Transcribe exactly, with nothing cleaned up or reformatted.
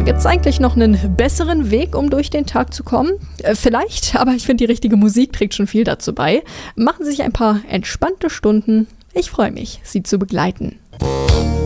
Gibt es eigentlich noch einen besseren Weg, um durch den Tag zu kommen? Äh, vielleicht, aber ich finde, die richtige Musik trägt schon viel dazu bei. Machen Sie sich ein paar entspannte Stunden. Ich freue mich, Sie zu begleiten.